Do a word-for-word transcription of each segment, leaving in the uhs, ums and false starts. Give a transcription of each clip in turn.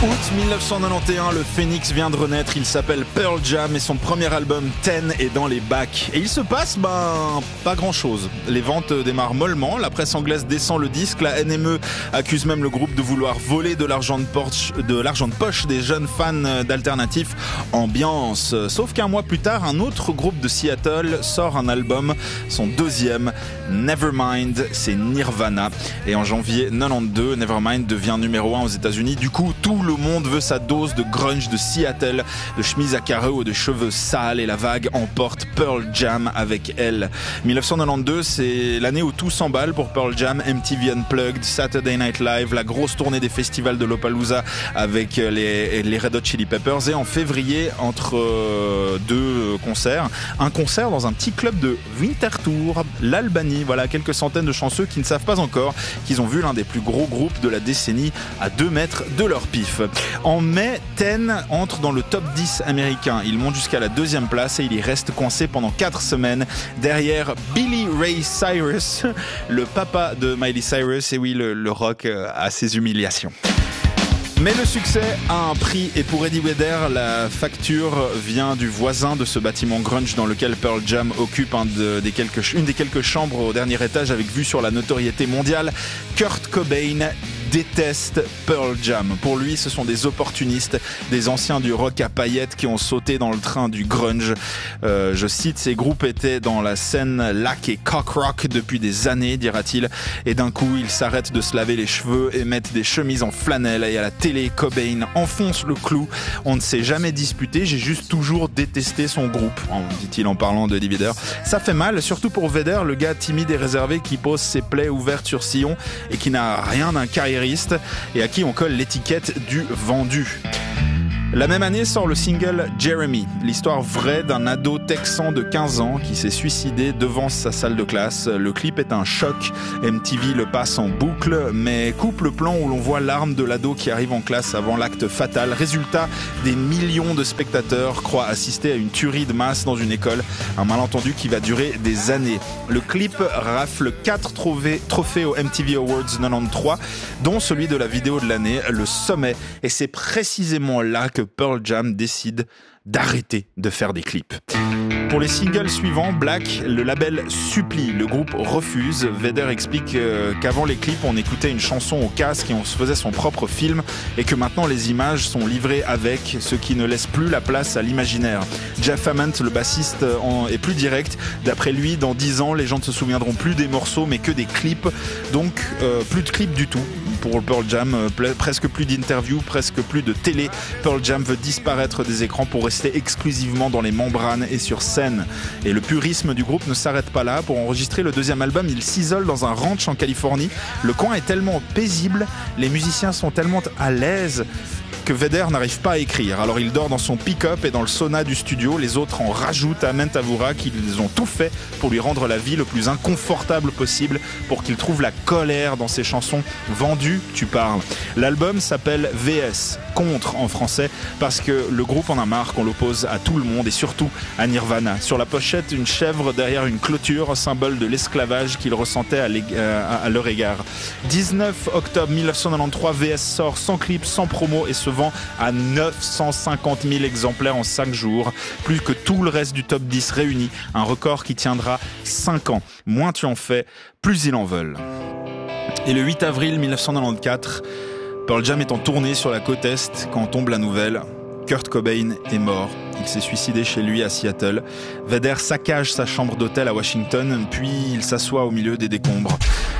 août mille neuf cent quatre-vingt-onze, le Phénix vient de renaître, il s'appelle Pearl Jam et son premier album Ten est dans les bacs. Et il se passe, ben, pas grand chose. Les ventes démarrent mollement, la presse anglaise descend le disque, la N M E accuse même le groupe de vouloir voler de l'argent de poche, de l'argent de poche des jeunes fans d'alternatif ambiance. Sauf qu'un mois plus tard, un autre groupe de Seattle sort un album, son deuxième, Nevermind, c'est Nirvana. Et en janvier quatre-vingt-douze, Nevermind devient numéro un aux États-Unis. Du coup, tout le monde veut sa dose de grunge de Seattle, de chemise à carreaux ou de cheveux sales, et la vague emporte Pearl Jam avec elle. mille neuf cent quatre-vingt-douze, c'est l'année où tout s'emballe pour Pearl Jam, M T V Unplugged, Saturday Night Live, la grosse tournée des festivals de Lollapalooza avec les, les Red Hot Chili Peppers, et en février, entre deux concerts, un concert dans un petit club de Winterthur, l'Albanie. Voilà, quelques centaines de chanceux qui ne savent pas encore qu'ils ont vu l'un des plus gros groupes de la décennie à deux mètres de leur pif. En mai, Ten entre dans le top dix américain. Il monte jusqu'à la deuxième place et il y reste coincé pendant quatre semaines derrière Billy Ray Cyrus, le papa de Miley Cyrus. Et oui, le, le rock a ses humiliations. Mais le succès a un prix, et pour Eddie Vedder, la facture vient du voisin de ce bâtiment grunge dans lequel Pearl Jam occupe un de, des quelques, une des quelques chambres au dernier étage avec vue sur la notoriété mondiale. Kurt Cobain déteste Pearl Jam. Pour lui, ce sont des opportunistes, des anciens du rock à paillettes qui ont sauté dans le train du grunge. Euh, je cite, ces groupes étaient dans la scène lac et cock rock depuis des années, dira-t-il, et d'un coup, ils s'arrêtent de se laver les cheveux et mettent des chemises en flanelle, et à la télé, Cobain enfonce le clou. On ne s'est jamais disputé, j'ai juste toujours détesté son groupe, dit-il en parlant de Eddie Vedder. Ça fait mal, surtout pour Vedder, le gars timide et réservé qui pose ses plaies ouvertes sur sillon et qui n'a rien d'un carriériste et à qui on colle l'étiquette du vendu. La même année sort le single Jeremy, l'histoire vraie d'un ado texan de quinze ans qui s'est suicidé devant sa salle de classe. Le clip est un choc, M T V le passe en boucle, mais coupe le plan où l'on voit l'arme de l'ado qui arrive en classe avant l'acte fatal. Résultat, des millions de spectateurs croient assister à une tuerie de masse dans une école, un malentendu qui va durer des années. Le clip rafle quatre trophées, trophées aux M T V Awards quatre-vingt-treize, dont celui de la vidéo de l'année, le sommet, et c'est précisément là que Pearl Jam décide d'arrêter de faire des clips. Pour les singles suivants, Black, le label supplie, le groupe refuse. Vedder explique qu'avant les clips, on écoutait une chanson au casque et on se faisait son propre film, et que maintenant les images sont livrées avec, ce qui ne laisse plus la place à l'imaginaire. Jeff Ament, le bassiste, est plus direct. D'après lui, dans dix ans, les gens ne se souviendront plus des morceaux mais que des clips, donc euh, plus de clips du tout. Pour Pearl Jam, euh, presque plus d'interviews, presque plus de télé. Pearl Jam veut disparaître des écrans pour rester exclusivement dans les membranes et sur scène. Et le purisme du groupe ne s'arrête pas là. Pour enregistrer le deuxième album, il s'isole dans un ranch en Californie. Le coin est tellement paisible, les musiciens sont tellement à l'aise que Vedder n'arrive pas à écrire. Alors il dort dans son pick-up et dans le sauna du studio. Les autres en rajoutent. Amen Tavoura qu'ils ont tout fait pour lui rendre la vie le plus inconfortable possible, pour qu'il trouve la colère dans ses chansons. Vendu, tu parles. L'album s'appelle V S, contre en français, parce que le groupe en a marre qu'on l'oppose à tout le monde et surtout à Nirvana. Sur la pochette, une chèvre derrière une clôture, symbole de l'esclavage qu'ils ressentaient à, à, à leur égard. dix-neuf octobre mille neuf cent quatre-vingt-treize, V S sort sans clip, sans promo et se vend à neuf cent cinquante mille exemplaires en cinq jours, plus que tout le reste du top dix réuni, un record qui tiendra cinq ans. Moins tu en fais, plus ils en veulent. Et le huit avril mille neuf cent quatre-vingt-quatorze, Pearl Jam est en tournée sur la côte Est quand tombe la nouvelle. Kurt Cobain est mort. Il s'est suicidé chez lui à Seattle. Vedder saccage sa chambre d'hôtel à Washington, puis il s'assoit au milieu des décombres.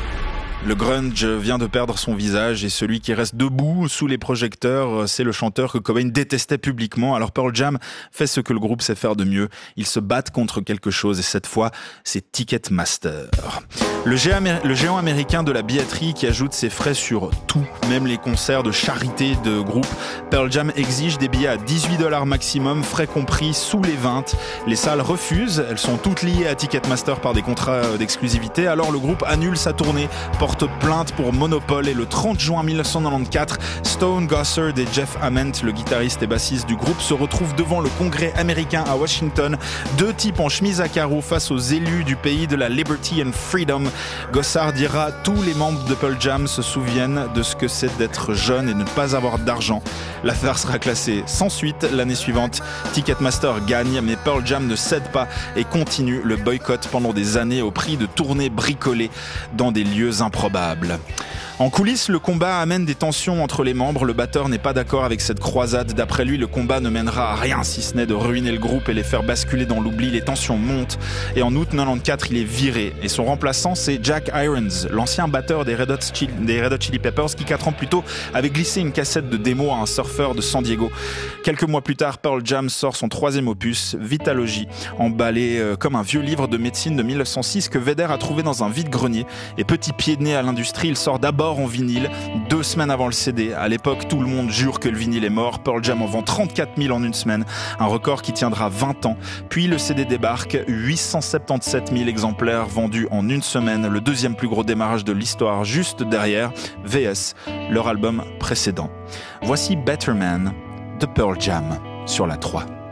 Le grunge vient de perdre son visage et celui qui reste debout sous les projecteurs, c'est le chanteur que Cobain détestait publiquement. Alors Pearl Jam fait ce que le groupe sait faire de mieux. Ils se battent contre quelque chose et cette fois, c'est Ticketmaster. Le géant, le géant américain de la billetterie qui ajoute ses frais sur tout, même les concerts de charité de groupe. Pearl Jam exige des billets à dix-huit dollars maximum, frais compris sous les vingt. Les salles refusent, elles sont toutes liées à Ticketmaster par des contrats d'exclusivité. Alors le groupe annule sa tournée, porte portent plainte pour monopole et le trente juin mille neuf cent quatre-vingt-quatorze, Stone Gossard et Jeff Ament, le guitariste et bassiste du groupe, se retrouvent devant le Congrès américain à Washington. Deux types en chemise à carreaux face aux élus du pays de la Liberty and Freedom. Gossard dira « Tous les membres de Pearl Jam se souviennent de ce que c'est d'être jeune et de ne pas avoir d'argent ». L'affaire sera classée sans suite l'année suivante. Ticketmaster gagne, mais Pearl Jam ne cède pas et continue le boycott pendant des années au prix de tournées bricolées dans des lieux improbables. En coulisses, le combat amène des tensions entre les membres. Le batteur n'est pas d'accord avec cette croisade. D'après lui, le combat ne mènera à rien si ce n'est de ruiner le groupe et les faire basculer dans l'oubli. Les tensions montent et en août quatre-vingt-quatorze, il est viré. Et son remplaçant, c'est Jack Irons, l'ancien batteur des Red Hot Chili, des Red Hot Chili Peppers qui, quatre ans plus tôt, avait glissé une cassette de démo à un surfeur de San Diego. Quelques mois plus tard, Pearl Jam sort son troisième opus, Vitalogy, emballé euh, comme un vieux livre de médecine de mille neuf cent six que Vedder a trouvé dans un vide-grenier. Et petit pied de nez à l'industrie, il sort d'abord en vinyle, deux semaines avant le C D. À l'époque, tout le monde jure que le vinyle est mort. Pearl Jam en vend trente-quatre mille en une semaine, un record qui tiendra vingt ans. Puis le C D débarque, huit cent soixante-dix-sept mille exemplaires vendus en une semaine, le deuxième plus gros démarrage de l'histoire, juste derrière V S, leur album précédent. Voici Better Man de Pearl Jam sur la trois.